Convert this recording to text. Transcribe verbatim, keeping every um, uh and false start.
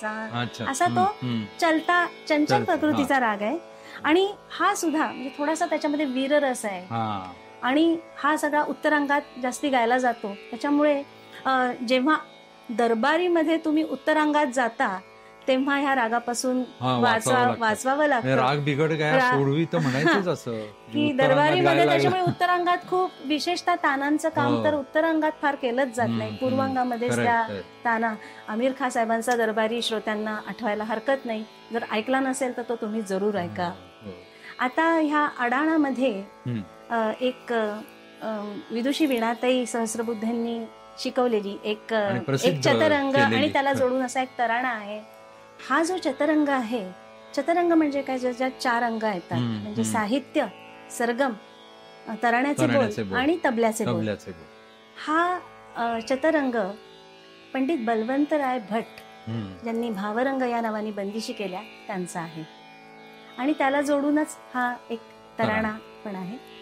रागाचा अच्छा. असा हम्म, तो हम्म. चलता चंचल चलता, प्रकृतीचा राग आहे. आणि हा सुद्धा म्हणजे थोडासा त्याच्यामध्ये वीररस आहे. हा. आणि हा सगळा उत्तरांगात जास्ती गायला जातो. त्याच्यामुळे अ, जेव्हा दरबारीमध्ये तुम्ही उत्तरांगात जाता तेव्हा ह्या रागापासून हा, वाचावं वाचवा लागतं. वाचवावं म्हणजे लागतं. राग बिघड गया रा- सोडवी तर म्हणायचंच असं की उत्तरांगात दरबारीमध्ये गायला त्याच्यामुळे लागलं. उत्तरांगात खूप विशेषतः तानांचं काम हो. तर उत्तरांगात फार केलंच जात नाही. हम्म, पूर्वांगामध्येच खरंय, त्या खरंय. ताना अमीर खान साहेबांचा दरबारी श्रोत्यांना आठवायला हरकत नाही. जर ऐकला नसेल तर तो तुम्ही जरूर ऐका. हो. आता ह्या अडाणामध्ये हम्म. अ, एक अ, विदुषी वीणाताई सहस्रबुद्धेंनी शिकवलेली एक आणि एक प्रसिद्ध चतरंग केलेली. आणि त्याला खरं. जोडून असा एक तराणा आहे. हा जो चतरंग आहे, चतरंग म्हणजे काय, ज्याच्यात चार अंग येतात. हम्म, म्हणजे हम्म. साहित्य, सरगम, तराण्याचे तराण्याचे बोल बोल आणि तबल्याचे बोल. तबल्याचे बोल. हा अ, चतरंग पंडित बलवंतराय भट हम्म. ज्यांनी भावरंग या नावाने बंदिशी केल्या त्यांचा आहे. आणि त्याला जोडूनच हा एक तराणा पण आहे.